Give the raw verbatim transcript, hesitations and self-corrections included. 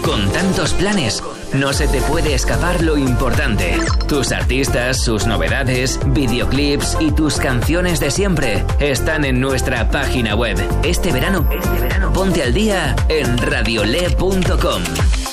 Con tantos planes, no se te puede escapar lo importante. Tus artistas, sus novedades, videoclips y tus canciones de siempre están en nuestra página web. Este verano, este verano, ponte al día en radiole punto com.